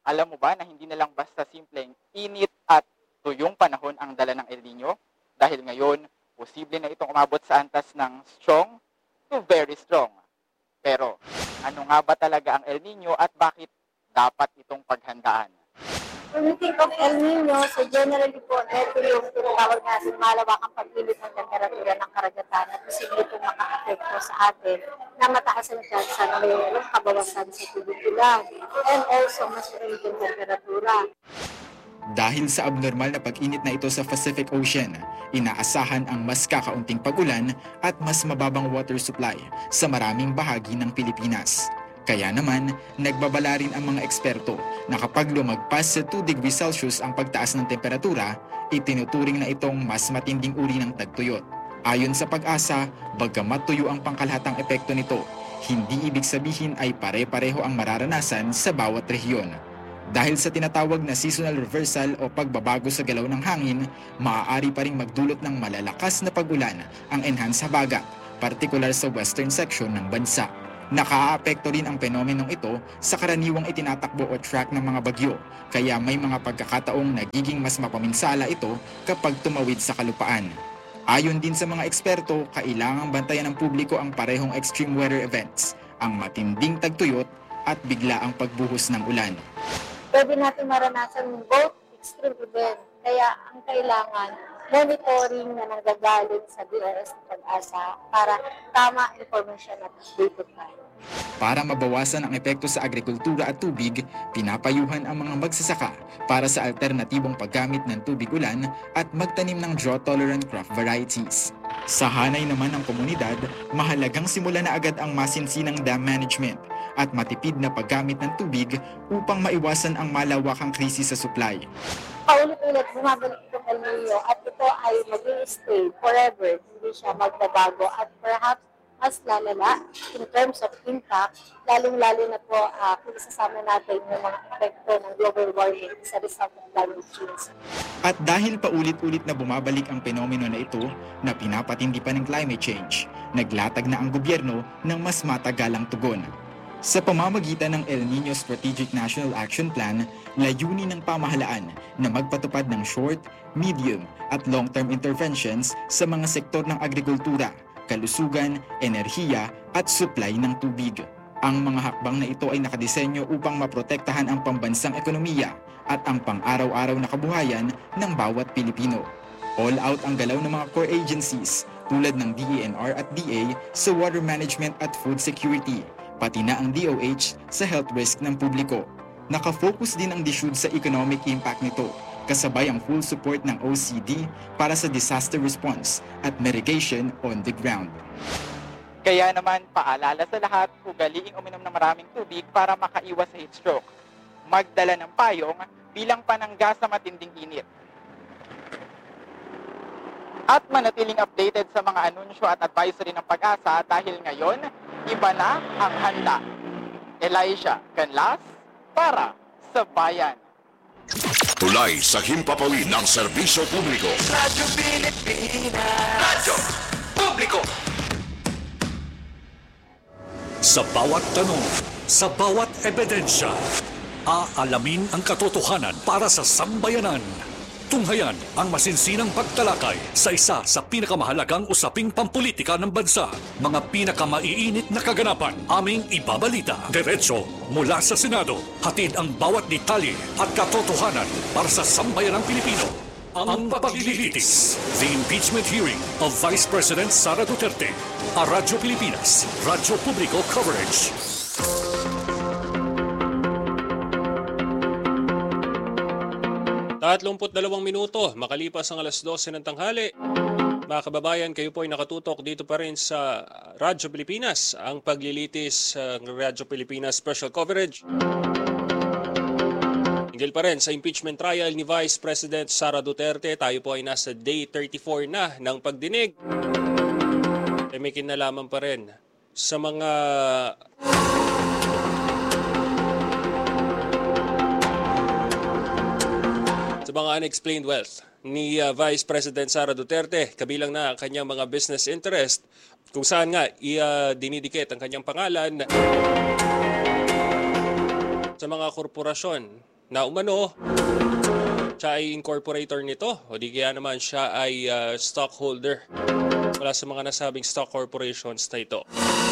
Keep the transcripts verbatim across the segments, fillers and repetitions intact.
Alam mo ba na hindi na lang basta simpleng init at tuyong panahon ang dala ng El Nino? Dahil ngayon, posible na itong umabot sa antas ng strong to very strong. Pero ano nga ba talaga ang El Nino at bakit dapat itong paghandaan? When we think of El Nino, so generally po, ito yung tinatawag natin malawakang pag-init ng temperatura ng karagatan at posible itong maka-apekto sa atin na mataas ang tsansa na mayroong kabawasan sa tubig ulan and also mas mainit yung temperatura. Dahil sa abnormal na pag-init na ito sa Pacific Ocean, inaasahan ang mas kakaunting pag-ulan at mas mababang water supply sa maraming bahagi ng Pilipinas. Kaya naman, nagbabala rin ang mga eksperto na kapag lumagpas sa two degrees Celsius ang pagtaas ng temperatura, itinuturing na itong mas matinding uri ng tagtuyot. Ayon sa Pag-asa, bagamat tuyo ang pangkalahatang epekto nito, hindi ibig sabihin ay pare-pareho ang mararanasan sa bawat rehiyon. Dahil sa tinatawag na seasonal reversal o pagbabago sa galaw ng hangin, maaari pa ring magdulot ng malalakas na pag-ulan ang enhanced habagat, partikular sa western section ng bansa. Nakaaapekto rin ang fenomenong ito sa karaniwang itinatakbo o track ng mga bagyo, kaya may mga pagkakataong nagiging mas mapaminsala ito kapag tumawid sa kalupaan. Ayon din sa mga eksperto, kailangang bantayan ng publiko ang parehong extreme weather events, ang matinding tagtuyot at biglaang pagbuhos ng ulan. Pwede natin maranasan both extreme event, kaya ang kailangan monitoring na nanggagaling sa D O S ng Pag-asa para tama information at updated tayo. Para mabawasan ang epekto sa agrikultura at tubig, pinapayuhan ang mga magsasaka para sa alternatibong paggamit ng tubig ulan at magtanim ng drought-tolerant crop varieties. Sa hanay naman ng komunidad, mahalagang simulan na agad ang masinsinang dam management at matipid na paggamit ng tubig upang maiwasan ang malawakang krisis sa supply. Paulit-ulit bumabalik itong El Nino at ito ay mag-i-stay forever, hindi siya magbabago at perhaps mas lalala in terms of impact, lalong-lalo na po uh, kung isasama natin yung mga epekto ng global warming sa result of climate change. At dahil paulit-ulit na bumabalik ang penomeno na ito na pinapatindi pa ng climate change, naglatag na ang gobyerno ng mas matagalang tugon. Sa pamamagitan ng El Nino Strategic National Action Plan, layunin ng pamahalaan na magpatupad ng short, medium at long-term interventions sa mga sektor ng agrikultura, kalusugan, enerhiya at supply ng tubig. Ang mga hakbang na ito ay nakadisenyo upang maprotektahan ang pambansang ekonomiya at ang pang-araw-araw na kabuhayan ng bawat Pilipino. All out ang galaw ng mga core agencies tulad ng D E N R at D A sa water management at food security, pati na ang D O H sa health risk ng publiko. Nakafocus din ang D S U D sa economic impact nito, kasabay ang full support ng O C D para sa disaster response at mitigation on the ground. Kaya naman, paalala sa lahat, ugaliing uminom ng maraming tubig para makaiwas sa heat stroke. Magdala ng payong bilang panangga sa matinding init. At manatiling updated sa mga anunsyo at advisory ng Pag-asa dahil ngayon, iba na ang handa. Elijah Canlas para sa Bayan. Tulay sa himpapawid ng serbisyo publiko. Radyo Pilipinas. Radyo Publiko. Sa bawat tanong, sa bawat ebidensya, aalamin ang katotohanan para sa sambayanan. Tunghayan ang masinsinang pagtalakay sa isa sa pinakamahalagang usaping pampolitika ng bansa. Mga pinakamaiinit na kaganapan, aming ibabalita. Diretso mula sa Senado, hatid ang bawat detalye at katotohanan para sa sambayanang Pilipino. Ang paglilitis. The impeachment hearing of Vice President Sara Duterte. A Radyo Pilipinas, Radyo Publiko Coverage. Tatlumput dalawang minuto, makalipas ang alas dose ng tanghali. Mga kababayan, kayo po ay nakatutok dito pa rin sa Radyo Pilipinas, ang paglilitis ng Radyo Pilipinas Special Coverage. Hinggil pa rin sa impeachment trial ni Vice President Sara Duterte, tayo po ay nasa day thirty-four na ng pagdinig. E may kinalaman pa rin sa mga sa mga unexplained wealth ni uh, Vice President Sara Duterte, kabilang na ang kanyang mga business interest, kung saan nga i-dinidikit uh, ang kanyang pangalan sa mga korporasyon na umano siya ay incorporator nito o di kaya naman siya ay uh, stockholder mula sa mga nasabing stock corporations na ito.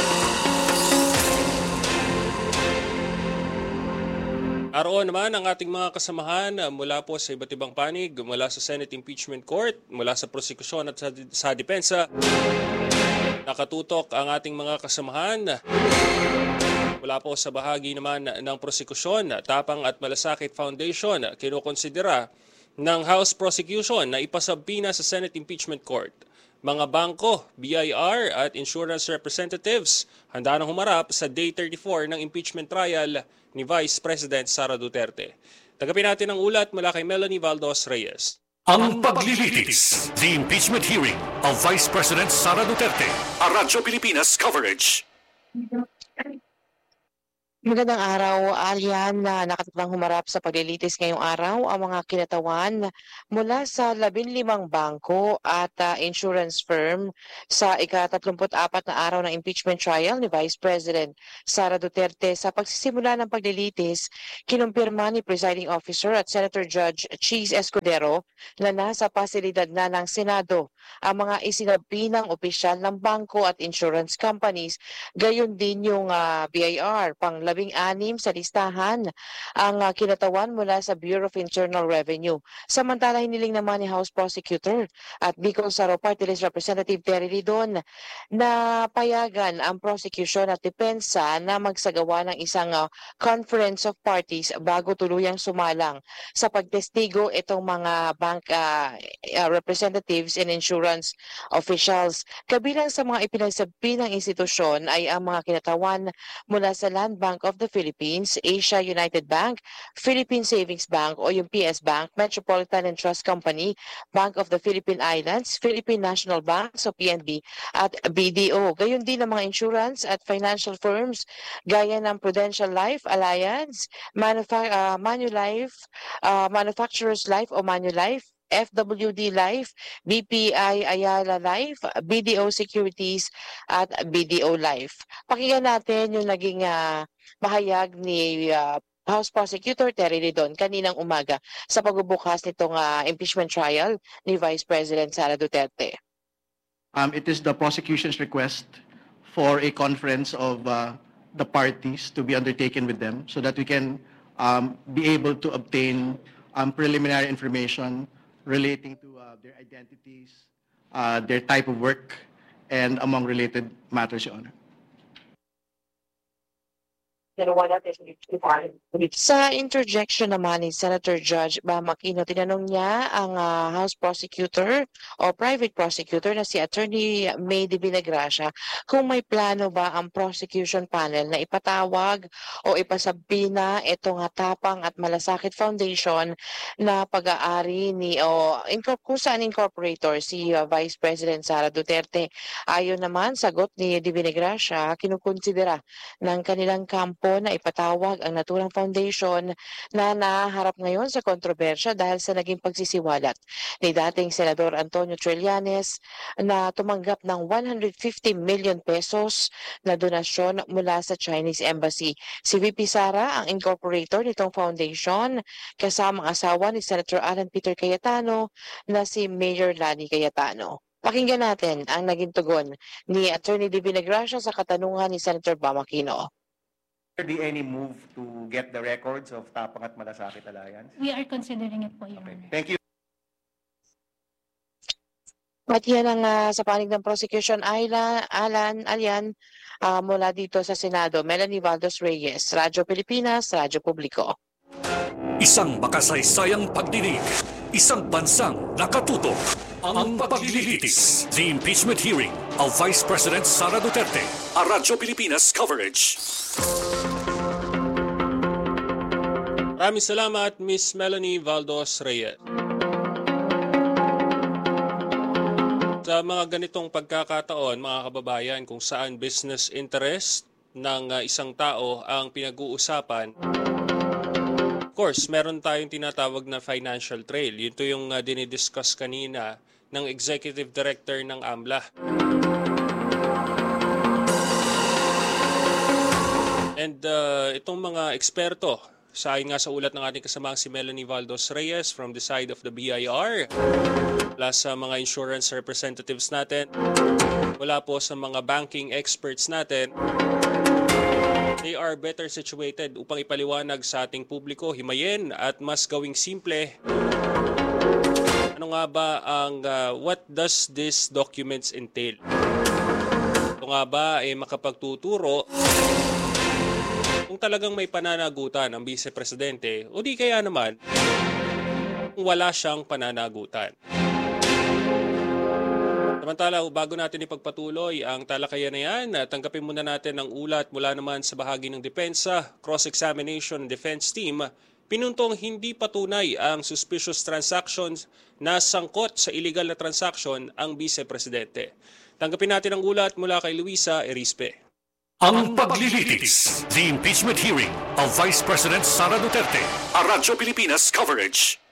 Aroon naman ang ating mga kasamahan mula po sa iba't ibang panig, mula sa Senate Impeachment Court, mula sa prosekusyon at sa, sa depensa. Nakatutok ang ating mga kasamahan mula po sa bahagi naman ng prosekusyon, Tapang at Malasakit Foundation, kinukonsidera ng House Prosecution na ipasabina sa Senate Impeachment Court. Mga bangko, B I R at insurance representatives handa nang humarap sa Day thirty-four ng impeachment trial ni Vice President Sara Duterte. Tagapin natin ang ulat mula kay Melanie Valdos Reyes. Ang paglilitis, the impeachment hearing of Vice President Sara Duterte, a Radyo Pilipinas coverage. Magandang araw, Alian, na nakatatang humarap sa paglilitis ngayong araw ang mga kinatawan mula sa labinlimang bangko at uh, insurance firm sa ika-tatlumput apat na araw ng impeachment trial ni Vice President Sara Duterte. Sa pagsisimula ng paglilitis, kinumpirma ni Presiding Officer at Senator Judge Cheese Escudero na nasa pasilidad na ng Senado ang mga isinabi ng opisyal ng bangko at insurance companies, gayon din yung uh, B I R, pang labing anim sa listahan ang uh, kinatawan mula sa Bureau of Internal Revenue. Samantala, hiniling naman ni House Prosecutor at Bicol Saro Party List Representative Terry Lidon na payagan ang prosecution at depensa na magsagawa ng isang uh, conference of parties bago tuluyang sumalang sa pagtestigo itong mga bank uh, uh, representatives and insurance officials. Kabilang sa mga ipinagsabi ng institusyon ay ang mga kinatawan mula sa Land Bank of the Philippines, Asia United Bank, Philippine Savings Bank o yung P S Bank, Metropolitan and Trust Company, Bank of the Philippine Islands, Philippine National Bank, so P N B, at B D O. Gayon din ang mga insurance at financial firms gaya ng Prudential Life Alliance, Manufa- uh, Manulife, uh, Manufacturers Life o Manulife, F W D Life, B P I Ayala Life, B D O Securities at B D O Life. Pakinggan natin yung naging uh, pahayag ni uh, House Prosecutor Terry Lidon kaninang umaga sa pagbubukas nitong uh, impeachment trial ni Vice President Sara Duterte. Um, it is the prosecution's request for a conference of uh, the parties to be undertaken with them so that we can um, be able to obtain um, preliminary information relating to uh, their identities, uh, their type of work, and among related matters, Your Honor. Sa interjection naman ni Senator Judge Bam Aquino, tinanong niya ang uh, House Prosecutor o Private Prosecutor na si Attorney May de Vinagracia kung may plano ba ang prosecution panel na ipatawag o ipasabina itong Tapang at Malasakit Foundation na pag-aari ni o kung saan incorporator si uh, Vice President Sara Duterte. Ayon naman, sagot ni de Vinagracia, kinukonsidera ng kanilang kampo na ipatawag ang naturang foundation na naharap ngayon sa kontrobersya dahil sa naging pagsisiwalat ni dating Senador Antonio Trillanes na tumanggap ng one hundred fifty million pesos na donasyon mula sa Chinese Embassy. Si V P Sara ang incorporator nitong foundation kasama ang asawa ni Senator Alan Peter Cayetano na si Mayor Lani Cayetano. Pakinggan natin ang naging tugon ni Attorney de Vinagracia sa katanungan ni Senator Bam Aquino. Will there be any move to get the records of Tapang at Malasakit Alliance? We are considering it po, Your Okay. Honor. Thank you. At yan ang uh, sa panig ng prosecution, Ayla, Alan, Alian, uh, mula dito sa Senado. Melanie Valdos Reyes, Radyo Pilipinas, Radyo Publiko. Isang makasaysayang pagdinig, isang bansang nakatutok. Ang paglilitis, the impeachment hearing of Vice President Sara Duterte, a Radyo Pilipinas coverage. Maraming salamat, Miss Melanie Valdos Reyes. Sa mga ganitong pagkakataon, mga kababayan, kung saan business interest ng uh, isang tao ang pinag-uusapan, of course, meron tayong tinatawag na financial trail. Yun to yung uh, dinidiscuss kanina ng Executive Director ng AMLA. And uh, itong mga eksperto sa ayon nga sa ulat ng ating kasamaang si Melanie Valdos Reyes from the side of the B I R, plus sa mga insurance representatives natin, wala po sa mga banking experts natin, they are better situated upang ipaliwanag sa ating publiko, himayin at mas gawing simple. Ano nga ba ang, uh, what does this documents entail? Ito nga ba ay makapagtuturo kung talagang may pananagutan ang Vice Presidente o di kaya naman kung wala siyang pananagutan. Samantala, bago natin ipagpatuloy ang talakayan na yan, tanggapin muna natin ang ulat mula naman sa bahagi ng depensa, cross-examination defense team, pinuntong hindi patunay ang suspicious transactions na sangkot sa illegal na transaction ang Vice Presidente. Tanggapin natin ang ulat mula kay Luisa Erispe. Ang paglilitis, the impeachment hearing of Vice President Sara Duterte, a Radyo Pilipinas coverage.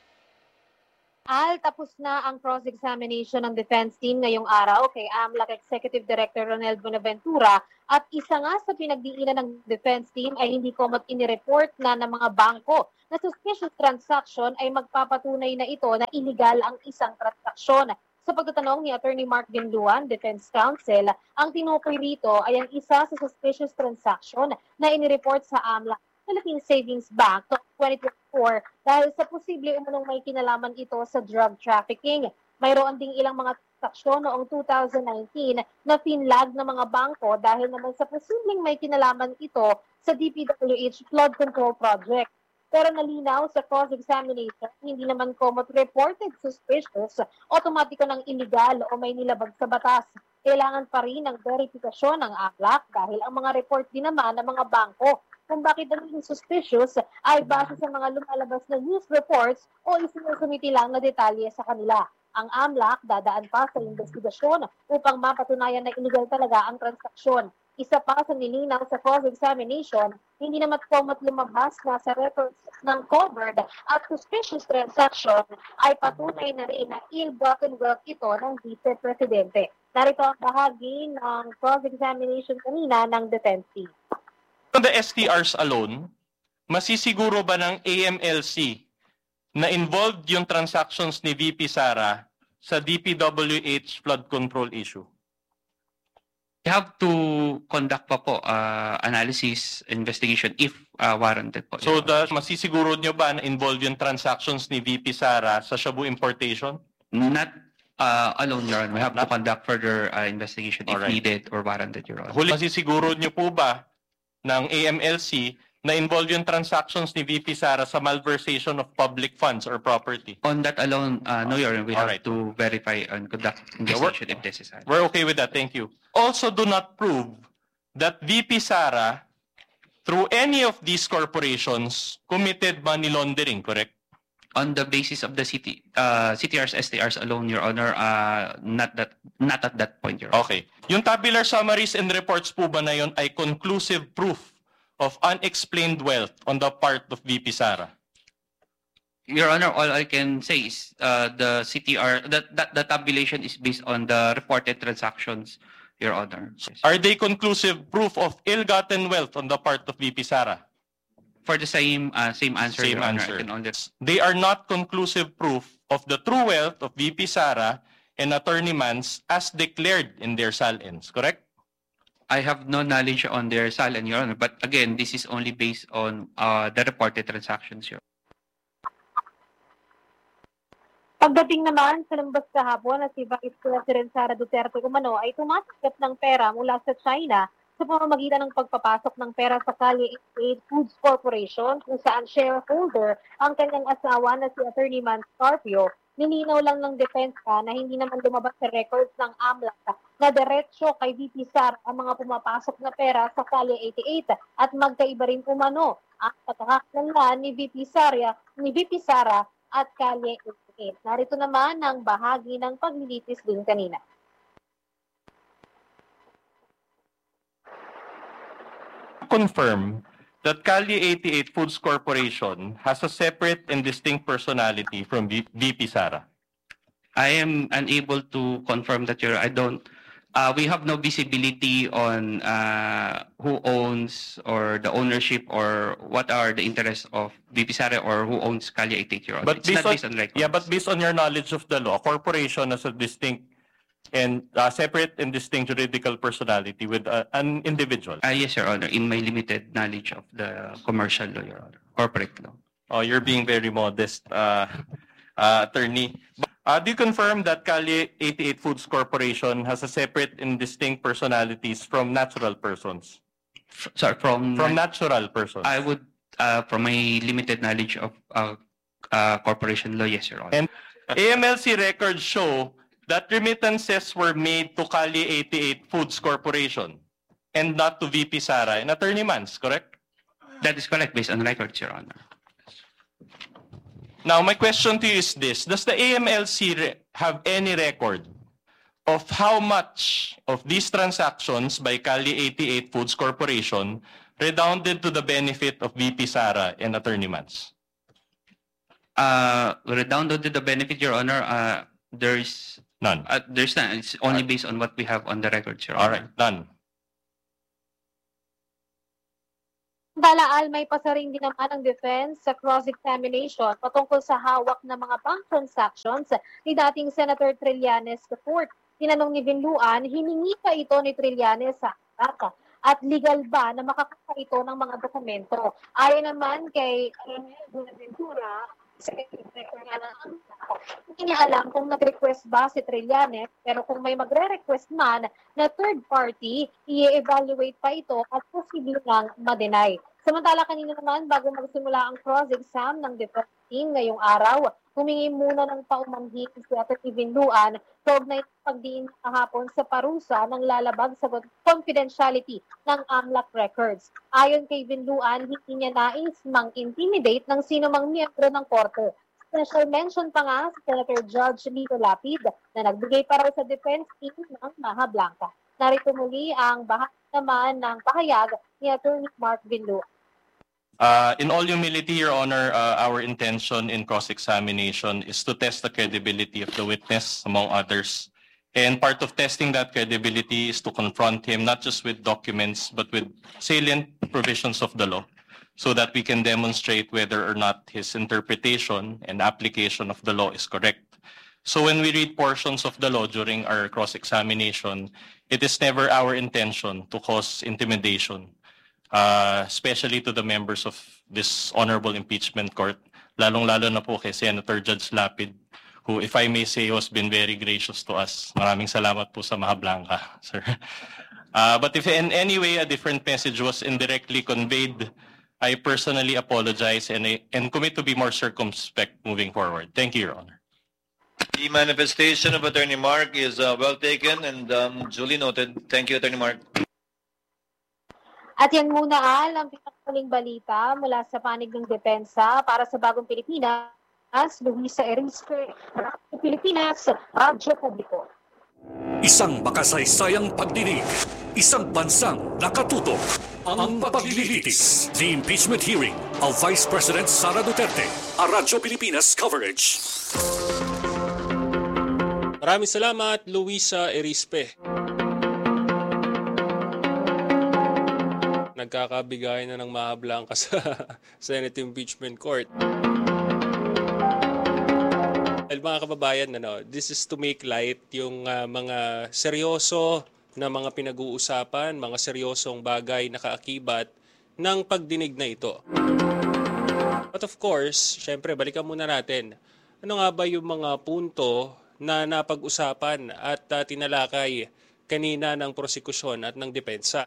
Al, tapos na ang cross-examination ng defense team ngayong araw kay AMLAC Executive Director Ronel Buenaventura at isa nga sa pinagdiinan ng defense team ay hindi komot inireport na ng mga bangko na suspicious transaction ay magpapatunay na ito na illegal ang isang transaksyon. Sa pagtatanong ni Attorney Mark Binluan, Defense Counsel, ang tinukoy rito ay ang isa sa suspicious transaction na inireport sa AMLAC Philippine Savings Bank noong twenty twenty-four dahil sa posible umunong may kinalaman ito sa drug trafficking. Mayroon ding ilang mga transaksyon noong two thousand nineteen na pinlag ng mga bangko dahil naman sa posibleng may kinalaman ito sa D P W H Flood Control Project. Pero nalinaw sa cross-examination, hindi naman komot reported suspicious, otomatiko ng illegal o may nilabag sa batas. Kailangan pa rin ng verifikasyon ng AMLAC dahil ang mga report din naman ng mga bangko kung bakit naging suspicious ay base sa mga lumalabas na news reports o isinusumiti lang na detalye sa kanila. Ang AMLAC dadaan pa sa investigasyon upang mapatunayan na illegal talaga ang transaksyon. Isa pa sa nilinaw sa cross-examination, hindi naman komot lumabas na sa records ng covered at suspicious transaction ay patunay na rin na ill-gotten wealth ito ng Vice Presidente. Narito ang bahagi ng cross-examination kanina ng defense team. On the S T Rs alone, masisiguro ba ng A M L C na involved yung transactions ni V P Sara sa D P W H flood control issue? We have to conduct pa po uh, analysis, investigation if uh, warranted po. So, the, masisiguro nyo ba na involved yung transactions ni V P Sara sa Shabu importation? Not uh, alone, Your Honor. We have Not? to conduct further uh, investigation if Alright. needed or warranted, Your Honor. Huli, masisiguro nyo po ba ng A M L C na involved yung transactions ni V P Sara sa malversation of public funds or property? On that alone, uh, no, Your Honor. We Alright. have to verify and conduct investigation if necessary. We're okay with that. Thank you. Also do not prove that V P Sara, through any of these corporations, committed money laundering, correct? On the basis of the C T, uh, C T Rs, S T Rs alone, Your Honor, uh, not that, not at that point, Your Honor. Okay. Yung tabular summaries and reports po ba na yun ay conclusive proof of unexplained wealth on the part of V P Sara? Your Honor, all I can say is uh, the C T R, that, that the tabulation is based on the reported transactions, Your Honor. Are they conclusive proof of ill-gotten wealth on the part of V P Sara? For the same uh, same answer, Same Your Honor, answer. I can only... They are not conclusive proof of the true wealth of V P Sara and Attorney Mans as declared in their S A L Ns, correct? I have no knowledge on their S A L N, Your Honor, but again, this is only based on uh, the reported transactions, Your Honor. Pagdating naman sa lambas kahapon na si Vice President Sara Duterte umano ay tumatanggap ng pera mula sa China sa pamamagitan ng pagpapasok ng pera sa Calle eighty-eight Foods Corporation kung saan shareholder ang kanyang asawa na si Attorney Man Scarpio. Nilinaw lang ng depensa na hindi naman lumabas sa records ng AMLAC na diretsyo kay V P Sara ang mga pumapasok na pera sa Calle eighty-eight at magkaiba rin umano ang pagkakakilanlan ni V P Sara, ni V P Sara at Calle eighty-eight. Narito naman ang bahagi ng paglilitis din kanina. Confirm that Calle eighty-eight Foods Corporation has a separate and distinct personality from V P Sara. I am unable to confirm that, Your I don't Uh, we have no visibility on uh, who owns or the ownership or what are the interests of V P Sara or who owns Calle eighty-eight, Your Honor. But It's based not on, based on records. yeah, but based on your knowledge of the law, corporation as a distinct and uh, separate and distinct juridical personality with uh, an individual. Uh, yes, Your Honor, in my limited knowledge of the commercial law, Your Honor, corporate law. Oh, you're being very modest, uh, uh, attorney. Uh, do you confirm that Calle eighty-eight Foods Corporation has a separate and distinct personalities from natural persons? F- sorry, from From natural persons. I would, uh, from my limited knowledge of uh, uh, corporation law, yes, Your Honor. And A M L C records show that remittances were made to Calle eighty-eight Foods Corporation and not to V P Sara and Attorney Mans, correct? That is correct based on records, Your Honor. Now, my question to you is this. Does the A M L C re- have any record of how much of these transactions by Calle eighty-eight Foods Corporation redounded to the benefit of V P Sara and Attorney Mans? Uh, redounded to the benefit, Your Honor, uh, there's None. uh, there's none. It's only based on what we have on the records, Your Honor. All right, none. Dalaal, may pasaring din naman ang defense sa cross-examination patungkol sa hawak ng mga bank transactions ni dating Senator Trillanes the fourth. Tinanong ni Binluan, hiningi pa ito ni Trillanes sa Arca at legal ba na makakita ito ng mga dokumento? Ayon naman kay Buenaventura, Secretary nga ng hindi niya alam kung nag-request ba si Trillanes, pero kung may magre-request man na third party, i-evaluate pa ito at posible nang ma-deny. Samantala kanina naman, bago magsimula ang cross-exam ng defense team ngayong araw, humingi muna ng paumanhin si Atty. Binluan kaugnay ng pagdiin kahapon sa parusa ng lalabag sa confidentiality ng AMLAC records. Ayon kay Binluan, hindi niya nais mang-intimidate ng sino mang miyembro ng korte. Special mention pa nga si Senator Judge Lito Lapid na nagbigay para sa defense team ng Maha Blanca. Narito muli ang bahagi naman ng pahayag ni Atty. Mark Binluan. Uh, in all humility, Your Honor, uh, our intention in cross-examination is to test the credibility of the witness, among others. And part of testing that credibility is to confront him not just with documents, but with salient provisions of the law, so that we can demonstrate whether or not his interpretation and application of the law is correct. So when we read portions of the law during our cross-examination, it is never our intention to cause intimidation, uh, especially to the members of this honorable impeachment court, lalong-lalo na po kay Senator Judge Lapid, who, if I may say, has been very gracious to us. Maraming salamat po sa Maha Blanca, sir. Uh, but if in any way a different message was indirectly conveyed, I personally apologize and, I, and commit to be more circumspect moving forward. Thank you, Your Honor. The manifestation of Attorney Mark is uh, well taken and um, duly noted. Thank you, Attorney Mark. At yan muna al ang pinakaling balita mula sa panig ng depensa para sa Bagong Pilipinas, Luisa Erispe, Pilipinas, Radyo Publiko. Isang makasaysayang pagdinig, isang bansang nakatutok, ang paglilitis. The impeachment hearing of Vice President Sara Duterte, a Radyo Pilipinas coverage. Maraming salamat, Luisa Erispe. Nagkakabigay na ng Maha Blanca sa Senate Impeachment Court. Well, mga kababayan, ano, this is to make light yung uh, mga seryoso na mga pinag-uusapan, mga seryosong bagay na kaakibat ng pagdinig na ito. But of course, syempre, balikan muna natin. Ano nga ba yung mga punto na napag-usapan at uh, tinalakay kanina ng prosekusyon at ng depensa?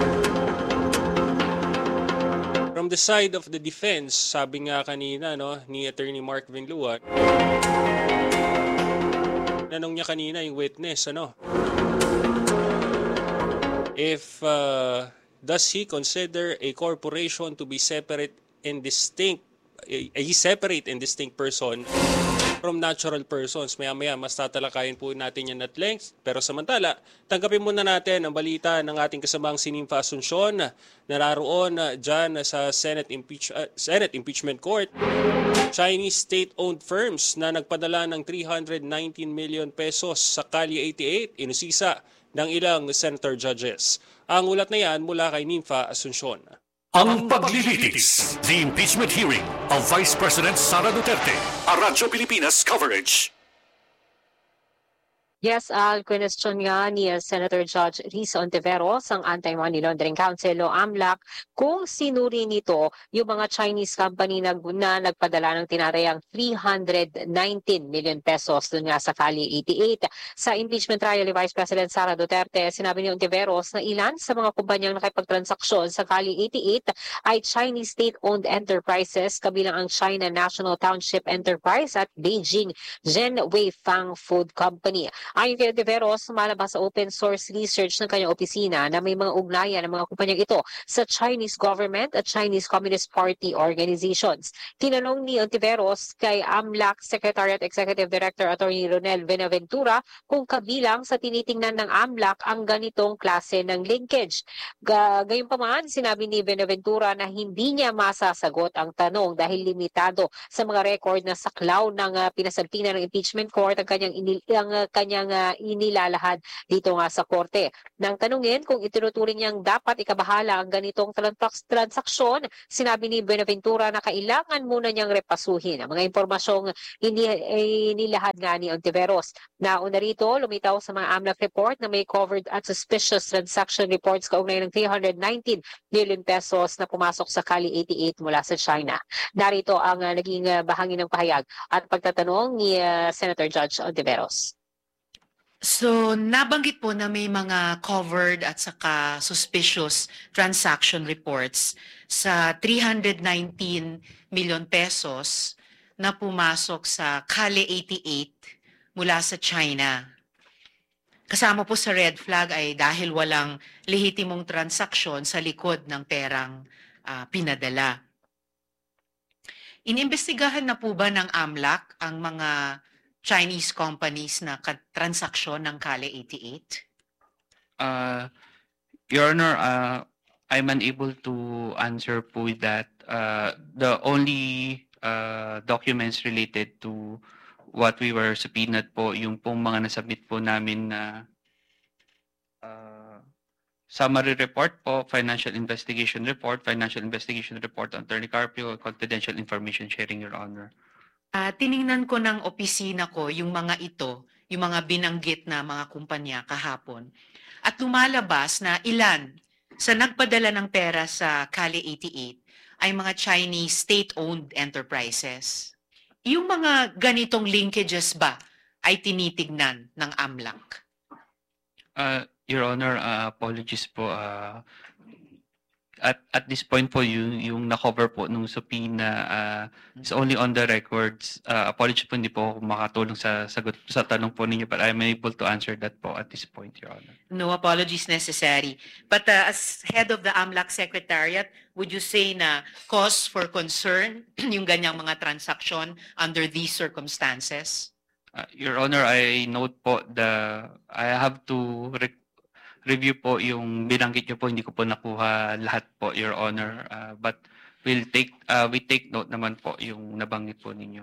From the side of the defense, sabi nga kanina no, ni Attorney Mark Binluan, nanong niya kanina yung witness, ano? If, uh, does he consider a corporation to be separate and distinct, a, a separate and distinct person from natural persons? Maya-maya, mas tatalakayin po natin yan at length. Pero samantala, tanggapin muna natin ang balita ng ating kasamang si Nympha Asuncion, nararoon uh, dyan sa Senate, Impeach, uh, Senate Impeachment Court. Chinese state-owned firms na nagpadala ng three hundred nineteen million pesos sa Calle eighty-eight, inusisa ng ilang senator judges. Ang ulat na yan mula kay Nympha Asuncion. Ang paglilitis, the impeachment hearing of Vice President Sara Duterte, a Radyo Pilipinas coverage. Yes, Al, question nga ni Senator Judge Risa Ontiveros, ang Anti-Money Laundering Council o AMLAC, kung sinuri nito yung mga Chinese company na, na nagpadala ng tinatayang three hundred nineteen million pesos dun nga sa Kali eighty-eight. Sa impeachment trial ni Vice President Sara Duterte, sinabi ni Ontiveros na ilan sa mga kumpanyang nakipagtransaksyon sa Kali eighty-eight ay Chinese state-owned enterprises, kabilang ang China National Township Enterprise at Beijing Zhenwei Fang Food Company. Ayon kay Ontiveros, malabas sa open source research ng kanyang opisina na may mga ugnayan ng mga kumpanyang ito sa Chinese government at Chinese Communist Party organizations. Tinanong ni Ontiveros kay AMLAC Secretariat Executive Director Attorney Ronel Venaventura kung kabilang sa tinitingnan ng AMLAC ang ganitong klase ng linkage. Gayunpaman, sinabi ni Venaventura na hindi niya masasagot ang tanong dahil limitado sa mga record na saklaw ng uh, pinasalpina ng impeachment court ang kanyang, inil- ang, uh, kanyang uh, inilalahad dito nga sa korte. Nang tanungin kung itinuturing niyang dapat ikabahala ang ganitong trans- transaksyon, sinabi ni Benaventura na kailangan muna niyang repasuhin ang mga impormasyong ini- inilahad nga ni Ontiveros. Nauna rito, lumitaw sa mga AMLAC report na may covered at suspicious transaction reports kaugnay ng three hundred nineteen million pesos na pumasok sa Kali eighty-eight mula sa China. Narito ang uh, naging uh, bahagi ng pahayag at pagtatanong ni uh, Senator Judge Ontiveros. So, nabanggit po na may mga covered at saka suspicious transaction reports sa three hundred nineteen million pesos na pumasok sa Kali eighty-eight mula sa China. Kasama po sa red flag ay dahil walang lehitimong transaksyon sa likod ng perang uh, pinadala. Inimbestigahan na po ba ng AMLAC ang mga Chinese companies na transaksyon ng Kali eighty-eight? Uh, Your Honor, uh, I'm unable to answer po that. Uh, the only uh, documents related to what we were subpoenaed po, yung pong mga nasubmit po namin na uh, summary report po, financial investigation report, financial investigation report on Attorney Carpio, confidential information sharing, Your Honor. Uh, tiningnan ko ng opisina ko yung mga ito, yung mga binanggit na mga kumpanya kahapon. At lumalabas na ilan sa nagpadala ng pera sa Kali eighty-eight ay mga Chinese state-owned enterprises. Yung mga ganitong linkages ba ay tinitignan ng AMLAC? Uh, Your Honor, uh, apologies po. Uh, at at this point po yung yung na-cover po nung subpoena uh, is only on the records. Uh, apologies po, hindi po ako makatulong sa sagot sa tanong po ninyo, but I'm able to answer that po at this point, Your Honor. No apologies necessary. But uh, as head of the AMLAC Secretariat, would you say na cause for concern yung ganyang mga transaksyon under these circumstances? Uh, Your Honor, I note po the I have to re- review po yung binanggit niyo po, hindi ko po nakuha lahat po, Your Honor. Uh, but we'll take uh, we take note naman po yung nabanggit po ninyo.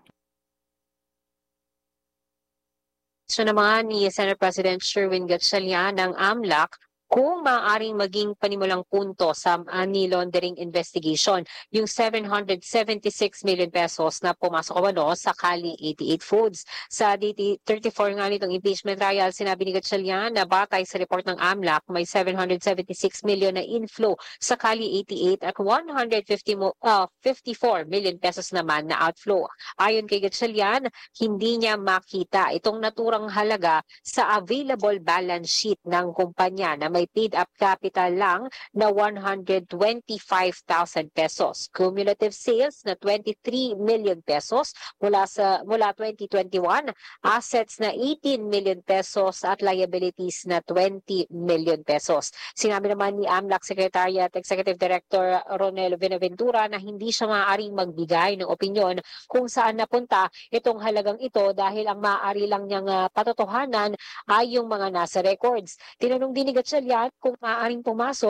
So naman ni Senate President Sherwin Gatchalian ng AMLAC kung maaaring maging panimulang punto sa money laundering investigation, yung seven hundred seventy-six million pesos na pumasok umano sa Kali eighty-eight Foods. Sa D T thirty-four nga nitong impeachment trial, sinabi ni Gatchalian na batay sa report ng AMLAC, may seven hundred seventy-six million na inflow sa Kali eighty-eight at one hundred fifty-four million pesos naman na outflow. Ayon kay Gatchalian, hindi niya makita itong naturang halaga sa available balance sheet ng kumpanya na may paid up capital lang na one hundred twenty-five thousand pesos. Cumulative sales na twenty-three million pesos mula sa mula twenty twenty-one, assets na eighteen million pesos at liabilities na twenty million pesos. Sinabi naman ni AMLAC Secretariat Executive Director Ronel Venaventura na hindi siya maaaring magbigay ng opinyon kung saan napunta itong halagang ito dahil ang maaari lang niyang uh, patotohanan ay yung mga nasa records. Tinanong din ni Gatchalian kung maaaring pumasok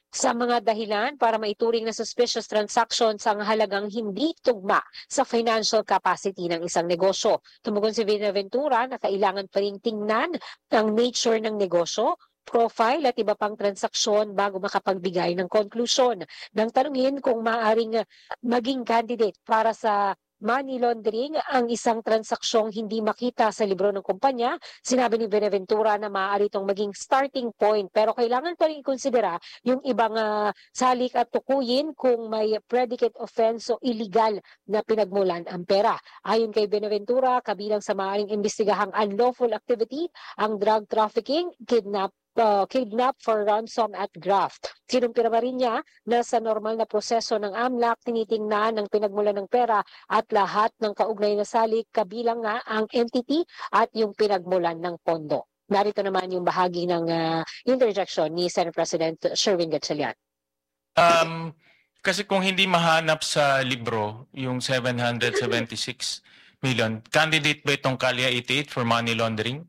Sa mga dahilan para maituring na suspicious transactions ang halagang hindi tugma sa financial capacity ng isang negosyo. Tumugon si Buenaventura na kailangan pa rin tingnan ang nature ng negosyo, profile at iba pang transaksyon bago makapagbigay ng konklusyon. Nang tanungin kung maaaring maging candidate para sa money laundering ang isang transaksyong hindi makita sa libro ng kumpanya, sinabi ni Buenaventura na maaari itong maging starting point pero kailangan pa rin konsidera yung ibang uh, salik at tukuyin kung may predicate offense o illegal na pinagmulan ang pera. Ayon kay Buenaventura, kabilang sa maaaring imbestigahang unlawful activity ang drug trafficking, kidnap, Uh, kidnap for ransom at graft. Kinumpira rin niya na sa normal na proseso ng AMLAC, tinitingnan ng pinagmulan ng pera at lahat ng kaugnay na salik, kabilang nga ang entity at yung pinagmulan ng pondo. Narito naman yung bahagi ng uh, interjection ni Senate President Sherwin Gatchalian. Um, kasi kung hindi mahanap sa libro yung seven hundred seventy-six million, candidate ba itong Kalya eighty-eight for money laundering?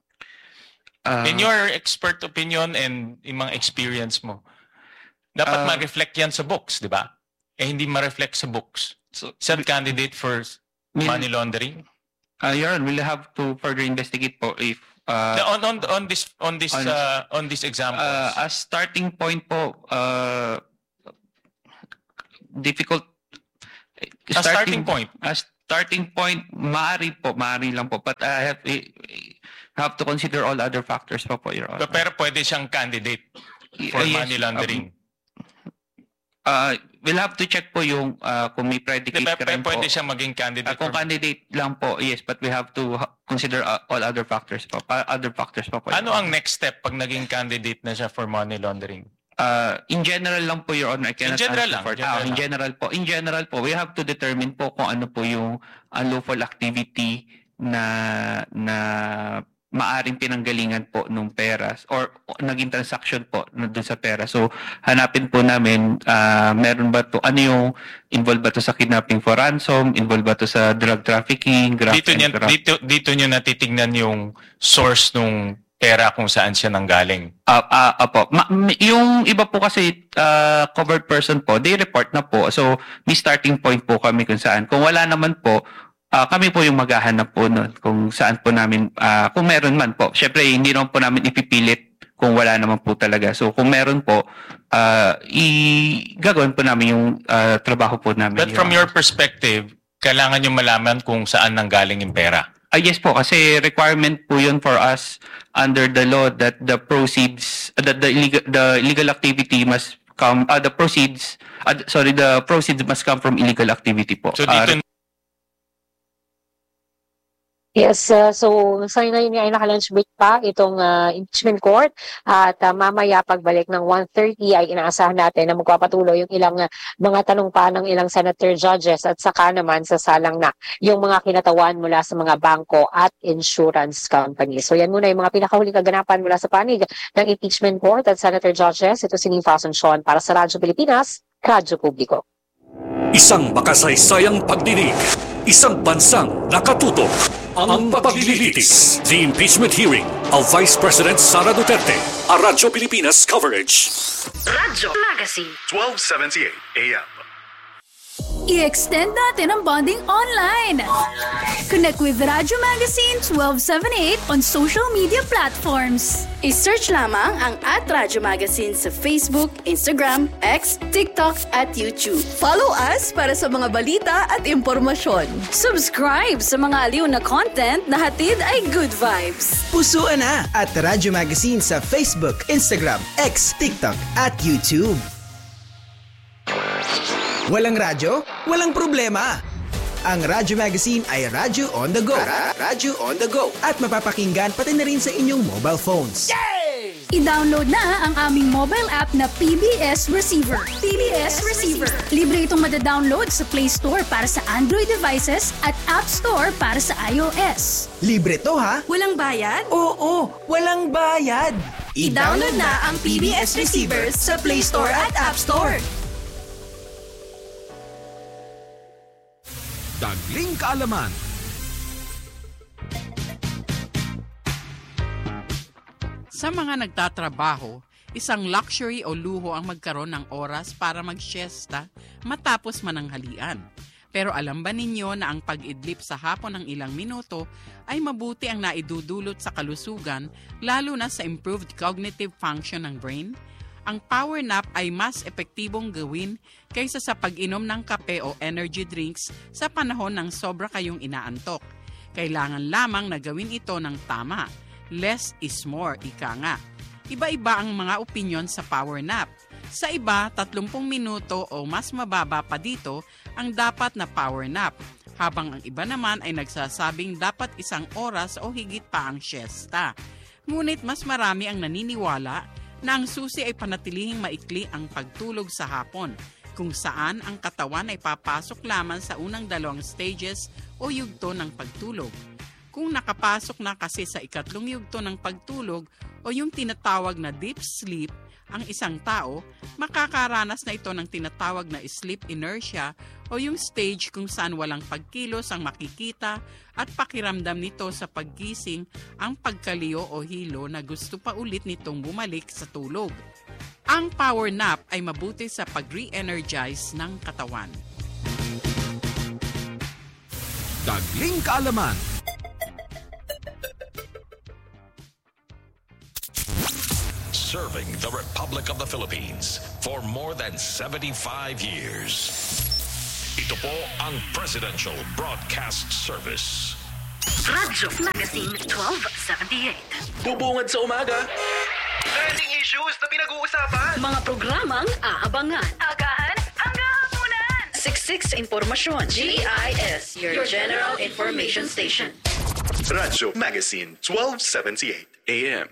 Uh, In your expert opinion and yung mga experience mo, dapat uh, ma-reflect yan sa books, di ba? Eh hindi ma-reflect sa books. So, is that candidate for money laundering? Uh, Your Honor, we'll have to further investigate po if uh, on on on this on this on, uh, on this example. Uh, as starting point po, uh, difficult. A starting, starting point. As starting point, maaari po, maaari lang po. But I have. Uh, have to consider all other factors pa po, Your Honor. Pero pwede siyang candidate for uh, yes, money laundering? Um, uh, we'll have to check po yung uh, kung may predicate De, crime po. Pwede siyang maging candidate? Uh, kung for... candidate lang po, yes, but we have to consider uh, all other factors po. Uh, other factors pa po. Ano ang next step pag naging candidate na siya for money laundering? Uh, in general lang po, Your Honor. I cannot in general lang? For, general uh, in general po. In general po, we have to determine po kung ano po yung unlawful activity na na maaring pinanggalingan po nung pera or naging transaction po doon sa pera. So, hanapin po namin, uh, meron ba to, ano yung involved ba to sa kidnapping for ransom, involved ba to sa drug trafficking, graft dito, niya, dito, dito nyo natitignan yung source nung pera kung saan siya nanggaling. Uh, uh, apo. Ma yung iba po kasi uh, covered person po, they report na po. So, may starting point po kami kung saan. Kung wala naman po, Uh, kami po yung maghahanap po nun kung saan po namin, uh, kung meron man po. Siyempre, hindi naman po namin ipipilit kung wala naman po talaga. So, kung meron po, uh, i-gagawin po namin yung uh, trabaho po namin. But from your perspective, kailangan nyo malaman kung saan nanggaling yung pera. Uh, yes po, kasi requirement po yun for us under the law that the proceeds, uh, that the illegal, the illegal activity must come, uh, the proceeds, uh, sorry, the proceeds must come from illegal activity po. So, dito uh, Yes, uh, so sa ngayon ay naka-lunch break pa itong uh, impeachment court at uh, mamaya pagbalik ng one thirty ay inaasahan natin na magpapatuloy yung ilang uh, mga tanong pa ng ilang senator judges at saka naman sa salang na yung mga kinatawan mula sa mga bangko at insurance company. So yan muna yung mga pinakahuling kaganapan mula sa panig ng impeachment court at senator judges. Ito si Nifa Asuncion para sa Radyo Pilipinas, Radyo Publiko. Isang makasaysayang pagdinig, isang bansang nakatutok. Ang paglilitis. The impeachment hearing of Vice President Sara Duterte. A Radyo Pilipinas coverage. Radyo Magazine. twelve seventy-eight A M. I-extend natin ang bonding online. Connect with Radyo Magazine twelve seventy-eight on social media platforms. I-search lamang ang at Radyo Magazine sa Facebook, Instagram, X, TikTok at YouTube. Follow us para sa mga balita at impormasyon. Subscribe sa mga aliw na content na hatid ay good vibes. Pusuan na at Radyo Magazine sa Facebook, Instagram, X, TikTok at YouTube. Walang radyo? Walang problema! Ang Radyo Magazine ay Radyo on the go. Radyo on the go. At mapapakinggan pati na rin sa inyong mobile phones. Yay! I-download na ang aming mobile app na P B S Receiver. P B S Receiver. Libre itong madadownload sa Play Store para sa Android devices at App Store para sa iOS. Libre to ha? Walang bayad? Oo, walang bayad. I-download na ang P B S Receiver sa Play Store at App Store. Dagling kaalaman. Sa mga nagtatrabaho, Isang luxury o luho ang magkaroon ng oras para mag-siesta matapos mananghalian. Pero alam ba ninyo na ang pag-idlip sa hapon ng ilang minuto ay mabuti ang naidudulot sa kalusugan, lalo na sa improved cognitive function ng brain? Ang power nap ay mas epektibong gawin kaysa sa pag-inom ng kape o energy drinks sa panahon ng sobra kayong inaantok. Kailangan lamang na gawin ito ng tama. Less is more, ika nga. Iba-iba ang mga opinyon sa power nap. Sa iba, tatlumpung minuto o mas mababa pa dito ang dapat na power nap, habang ang iba naman ay nagsasabing dapat isang oras o higit pa ang siesta. Ngunit mas marami ang naniniwala na ang susi ay panatilihing maikli ang pagtulog sa hapon, kung saan ang katawan ay papasok lamang sa unang dalawang stages o yugto ng pagtulog. Kung nakapasok na kasi sa ikatlong yugto ng pagtulog o yung tinatawag na deep sleep, ang isang tao, makakaranas na ito ng tinatawag na sleep inertia o yung stage kung saan walang pagkilos ang makikita at pakiramdam nito sa paggising ang pagkaliyo o hilo na gusto pa ulit nitong bumalik sa tulog. Ang power nap ay mabuti sa pag-re-energize ng katawan. Dagling kaalaman. Serving the Republic of the Philippines for more than seventy-five years. Ito po ang Presidential Broadcast Service. Radyo Magazine twelve seventy-eight. Bubungad sa umaga. Trending issues na pinag-uusapan. Mga programang aabangan. Agahan hanggang hapunan. Siksik sa impormasyon. G I S, your, your General Information Station. Radyo Magazine twelve seventy-eight A M.